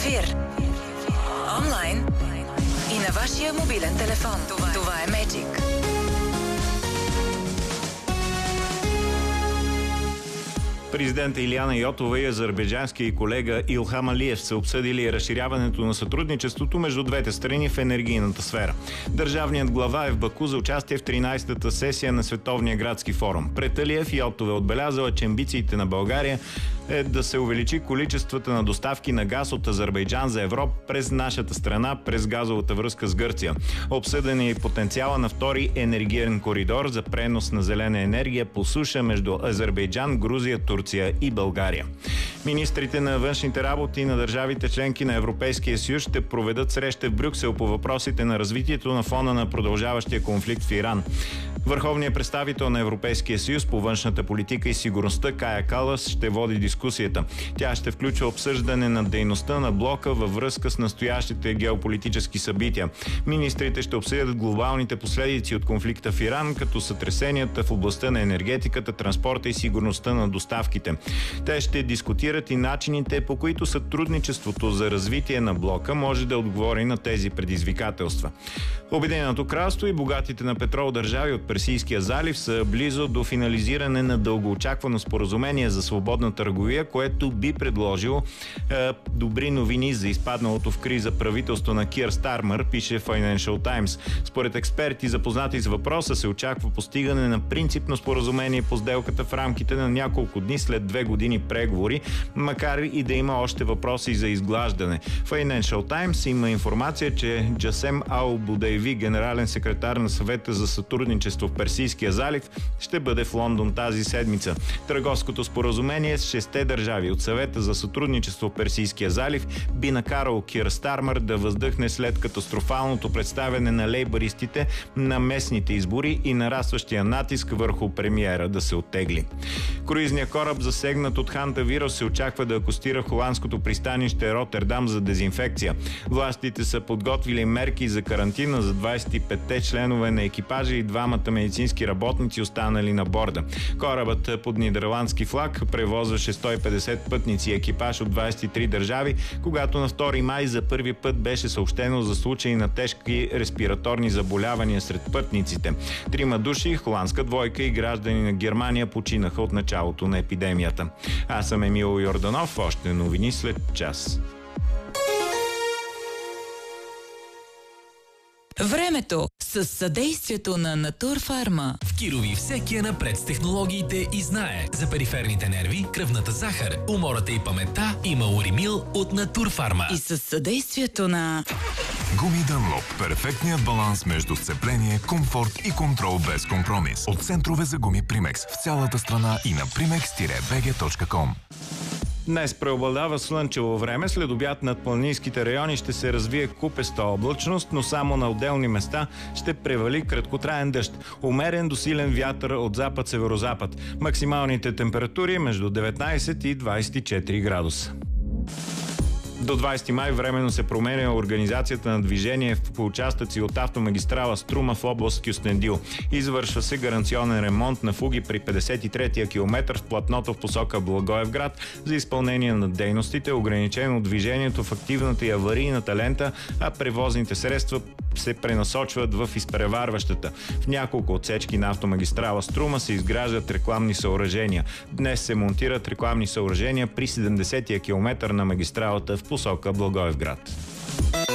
ефир. Онлайн и на вашия мобилен телефон. Това е Magic. Президента Илияна Йотова и азербайджанския колега Илхам Алиев са обсъдили разширяването на сътрудничеството между двете страни в енергийната сфера. Държавният глава е в Баку за участие в 13-та сесия на Световния градски форум. Пред Алиев Йотова е отбелязала, че амбициите на България е да се увеличи количествата на доставки на газ от Азербайджан за Европа през нашата страна, през газовата връзка с Гърция. Обсъден е и потенциала на втори енергиен коридор за пренос на зелена енергия по суша между Азербайджан, Грузия, Турция и България. Министрите на външните работи на държавите членки на Европейския съюз ще проведат среща в Брюксел по въпросите на развитието на фона на продължаващия конфликт в Иран. Върховният представител на Европейския съюз по външната политика и сигурността Кая Калас ще води дискусията. Тя ще включва обсъждане на дейността на блока във връзка с настоящите геополитически събития. Министрите ще обсъдят глобалните последици от конфликта в Иран, като сътресенията в областта на енергетиката, транспорта и сигурността на доставките. Те ще дискутират и начините, по които сътрудничеството за развитие на блока може да отговори на тези предизвикателства. Обединеното кралство и богатите на петрол държави от Персийския залив са близо до финализиране на дългоочаквано споразумение за свободна търговия, което би предложило добри новини за изпадналото в криза правителство на Кир Стармър, пише Financial Times. Според експерти, запознати с въпроса, се очаква постигане на принципно споразумение по сделката в рамките на няколко дни след 2 години преговори, макар и да има още въпроси за изглаждане. Financial Times има информация, че Джасем Ал Будайви, генерален секретар на съвета за сътрудничество в Персийския залив, ще бъде в Лондон тази седмица. Търговското споразумение с 6 държави от съвета за сътрудничество в Персийския залив би накарало Кир Стармър да въздъхне след катастрофалното представяне на лейбаристите на местните избори и нарастващия натиск върху премиера да се оттегли. Круизният кораб, засегнат от хантавирус, се очаква да акостира в холандското пристанище Ротердам за дезинфекция. Властите са подготвили мерки за карантина за 25-те членове на екипажа и двамата медицински работници, останали на борда. Корабът под нидерландски флаг превозваше 150 пътници и екипаж от 23 държави, когато на 2 май за първи път беше съобщено за случаи на тежки респираторни заболявания сред пътниците. 3 души, холандска двойка и граждани на Германия починаха от началото на епидемията. Аз съм Емил Йорданов, още новини след час. Времето с съдействието на Натурфарма. В Кирови всеки е напред с технологиите и знае. За периферните нерви, кръвната захар, умората и паметта има Уримил от Натурфарма. И с съдействието на Гуми Дънлоп. Перфектният баланс между сцепление, комфорт и контрол без компромис. От центрове за гуми Примекс в цялата страна и на primex-bg.com. Днес преобладава слънчево време. След обяд над планинските райони ще се развие купеста облачност, но само на отделни места ще превали краткотраен дъжд. Умерен до силен вятър от запад-северозапад. Максималните температури между 19 и 24 градуса. До 20 май временно се променя организацията на движение по участъци от автомагистрала Струма в област Кюстендил. Извършва се гаранционен ремонт на фуги при 53-я километър в платното в посока Благоевград. За изпълнение на дейностите ограничено движението в активната и аварийната лента, а превозните средства се пренасочват в изпреварващата. В няколко отсечки на автомагистрала Струма се изграждат рекламни съоръжения. Днес се монтират рекламни съоръжения при 70-я километър на магистралата в посока Благоевград.